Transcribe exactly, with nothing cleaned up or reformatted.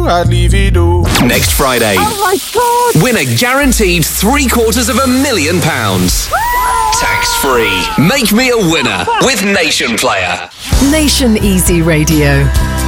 I'd leave it all. Next Friday. Oh my God! Win a guaranteed three quarters of a million pounds. Tax free. Make me a winner with Nation Player. Nation Easy Radio.